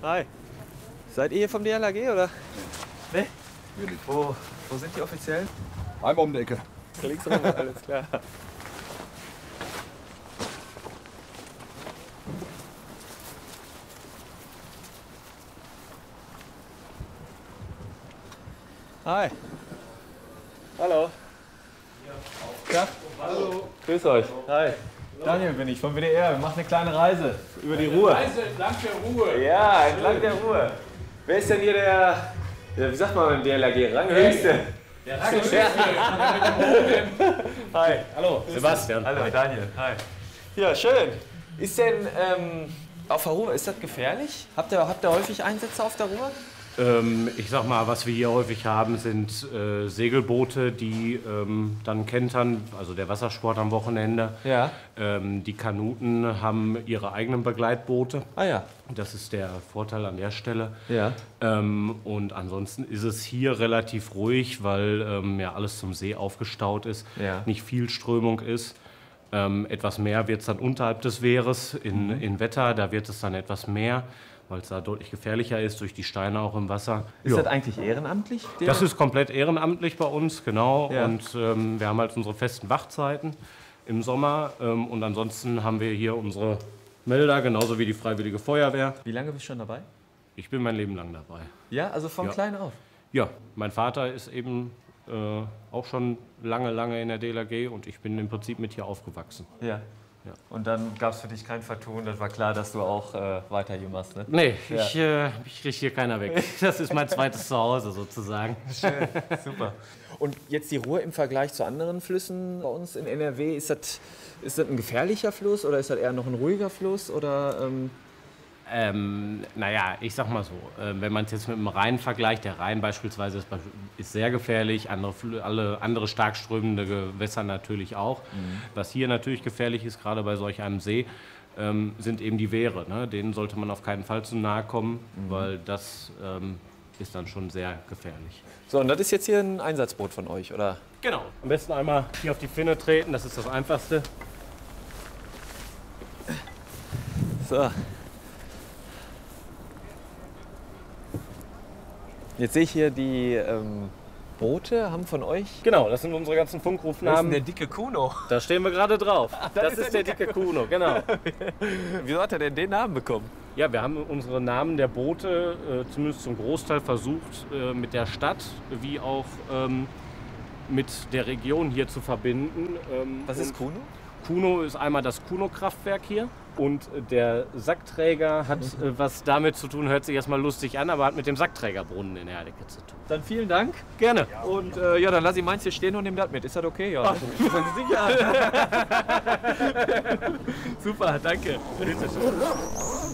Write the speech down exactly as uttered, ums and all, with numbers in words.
Hi. Seid ihr hier vom D L R G, oder? Nee. Wo, wo sind die offiziell? Einmal um die Ecke. Links rum, alles klar. Hi. Hallo. Ja. Hallo. Grüß euch. Hi. Daniel bin ich vom W D R. Wir machen eine kleine Reise über die Ruhr. Reise entlang der Ruhe. Ja, entlang der Ruhr. Wer ist denn hier der, der wie sagt man beim D L R G, Ranghöchste? Der Ranghöchste. Hi. Hallo, Sebastian. Hallo, Daniel. Hi. Ja, schön. Ist denn ähm, auf der Ruhr, ist das gefährlich? Habt ihr, habt ihr häufig Einsätze auf der Ruhr? Ähm, ich sag mal, was wir hier häufig haben, sind äh, Segelboote, die ähm, dann kentern, also der Wassersport am Wochenende. Ja. Ähm, die Kanuten haben ihre eigenen Begleitboote. Ah ja. Das ist der Vorteil an der Stelle. Ja. Ähm, und ansonsten ist es hier relativ ruhig, weil ähm, ja alles zum See aufgestaut ist, Ja. nicht viel Strömung ist. Ähm, etwas mehr wird es dann unterhalb des Wehres in, Mhm. in Wetter, da wird es dann etwas mehr, weil es da deutlich gefährlicher ist, durch die Steine auch im Wasser. Ist Ja. das eigentlich ehrenamtlich? der- Das ist komplett ehrenamtlich bei uns, genau. Ja. Und ähm, wir haben halt unsere festen Wachzeiten im Sommer. Ähm, und ansonsten haben wir hier unsere Melder, genauso wie die Freiwillige Feuerwehr. Wie lange bist du schon dabei? Ich bin mein Leben lang dabei. Ja, also von Ja. klein auf. Ja, mein Vater ist eben äh, auch schon lange, lange in der D L R G und ich bin im Prinzip mit hier aufgewachsen. Ja. Ja. Und dann gab es für dich kein Vertun, das war klar, dass du auch äh, weiter hier machst, ne? Nee, Ja. ich, äh, mich kriegt hier keiner weg. Das ist mein zweites Zuhause sozusagen. Schön, super. Und jetzt die Ruhr im Vergleich zu anderen Flüssen bei uns in N R W, ist das, ist das ein gefährlicher Fluss oder ist das eher noch ein ruhiger Fluss? Oder, ähm Ähm, naja, ich sag mal so, äh, wenn man es jetzt mit dem Rhein vergleicht, der Rhein beispielsweise ist, ist sehr gefährlich, andere, Flü- alle andere stark strömende Gewässer natürlich auch. Was hier natürlich gefährlich ist, gerade bei solch einem See, ähm, sind eben die Wehre. Ne? Denen sollte man auf keinen Fall zu nahe kommen, weil das ähm, ist dann schon sehr gefährlich. So, und das ist jetzt hier ein Einsatzboot von euch, oder? Genau. Am besten einmal hier auf die Finne treten, das ist das Einfachste. So. Jetzt sehe ich hier die ähm, Boote, haben von euch. Genau, das sind unsere ganzen Funkrufnamen. dicke Kuno. Da stehen wir gerade drauf. Das ist der dicke Kuno, genau. Wieso hat er denn den Namen bekommen? Ja, wir haben unsere Namen der Boote äh, zumindest zum Großteil versucht, äh, mit der Stadt wie auch ähm, mit der Region hier zu verbinden. Ähm, Was ist und Kuno? Kuno ist einmal das Kuno-Kraftwerk hier und äh, der Sackträger hat äh, was damit zu tun, hört sich erstmal lustig an, aber hat mit dem Sackträgerbrunnen in Herdecke zu tun. Dann vielen Dank. Gerne. Und äh, ja, dann lass ich meins hier stehen und nehme das mit. Ist das okay? Ja. Sicher. Super, danke.